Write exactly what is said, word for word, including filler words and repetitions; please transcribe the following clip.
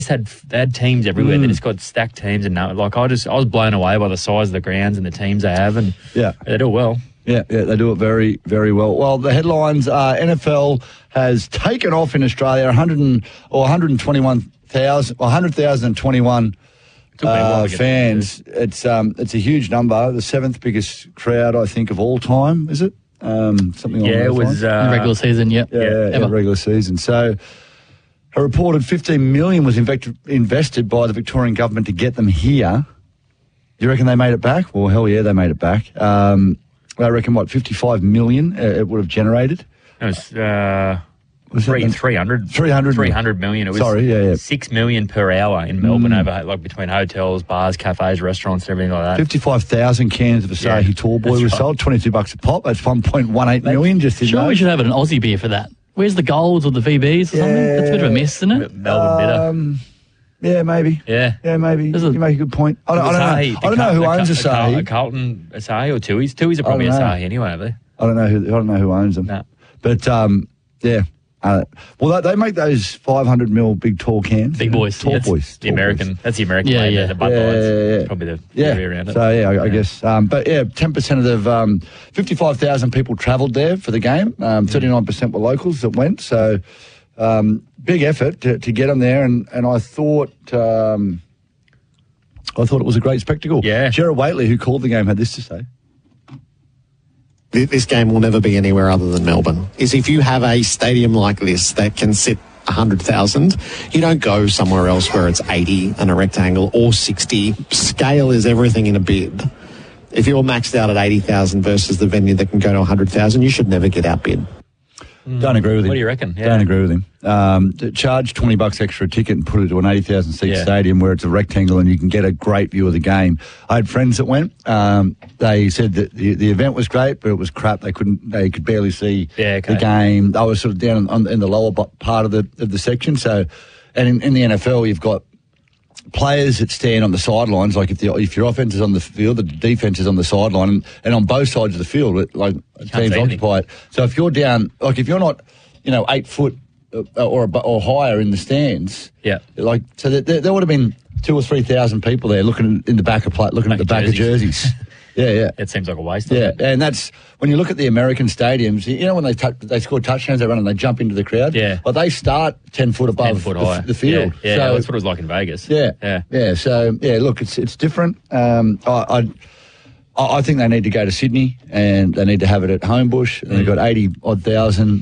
had they had teams everywhere. Mm. They just got stacked teams, and now, like I just I was blown away by the size of the grounds and the teams they have, and yeah, they do it well. Yeah, yeah, they do it very, very well. Well, the headlines are N F L has taken off in Australia, one hundred or one hundred twenty-one thousand, one hundred thousand twenty-one uh, fans. It's um, it's a huge number. The seventh biggest crowd, I think, of all time. Is it? Um, something. Yeah, it was uh, regular season. Yep. Yeah, yeah, yeah, regular season. So. A reported fifteen million dollars was invect- invested by the Victorian government to get them here. Do you reckon they made it back? Well, hell yeah, they made it back. Um, I reckon, what, fifty-five million dollars uh, it would have generated? It was, uh, was three, it three hundred. three hundred. three hundred million. It was Sorry, yeah, yeah. six million per hour in Melbourne, Mm. over like between hotels, bars, cafes, restaurants, and everything like that. fifty-five thousand cans of Asahi Yeah, Tall Boy that's was right. sold, twenty-two bucks a pop. That's one point one eight million just in Sure, we those. should have an Aussie beer for that. Where's the Golds or the V Bs or something? That's a bit of a miss, isn't it? Melbourne bitter. Um, yeah, maybe. Yeah. Yeah, maybe. There's a- You make a good point. I don't, I don't know. Asahi, I don't know who the owns Car- Asahi. the Car- Carlton Asahi or Tui's. Tui's are probably I don't know. Asahi anyway, are they? I don't know who. I don't know who owns them. No. But um, yeah. Uh, well, they, they make those five hundred mil big tall cans. Big boys. Tall That's boys. The tall American. boys. That's the American Yeah, way, yeah. the Bud Yeah, Lights. yeah, yeah. Probably the Yeah. theory around it. So yeah, I, I guess. Um, but yeah, ten percent of the um, fifty-five thousand people travelled there for the game. Um, Thirty-nine percent were locals that went. So um, big effort to, to get them there, and and I thought. Um, I thought it was a great spectacle. Yeah. Gerard Whateley, who called the game, had this to say. This game will never be anywhere other than Melbourne. Is if you have a stadium like this that can sit one hundred thousand, you don't go somewhere else where it's eighty and a rectangle or sixty. Scale is everything in a bid. If you're maxed out at eighty thousand versus the venue that can go to one hundred thousand, you should never get outbid. Don't agree with him. What do you reckon? Yeah. Don't agree with him. Um, to charge twenty bucks extra a ticket and put it to an eighty thousand seat Yeah. stadium where it's a rectangle and you can get a great view of the game. I had friends that went. Um, they said that the, the event was great, but it was crap. They couldn't. They could barely see Yeah, okay. the game. I was sort of down on, on, in the lower bu- part of the of the section. So, and in, in the N F L, you've got players that stand on the sidelines, like if the if your offense is on the field, the defense is on the sideline, and, and on both sides of the field, it, like teams see anything. occupy it. So if you're down, like if you're not, you know, eight foot uh, or ab- or higher in the stands, Yeah. like so there, there, there would have been two or three thousand people there looking in the back of play, looking at the Back back of of jerseys. yeah, yeah. It seems like a waste. Yeah, doesn't it? and that's when you look at the American stadiums. You know when they tou- they score touchdowns, they run and they jump into the crowd. Yeah. well they start ten foot above ten foot the, high. f- the field. Yeah, yeah, so, that's what it was like in Vegas. yeah, yeah. yeah. So yeah, look, it's it's different. Um, I, I I think they need to go to Sydney and they need to have it at Homebush. And they've got eighty odd thousand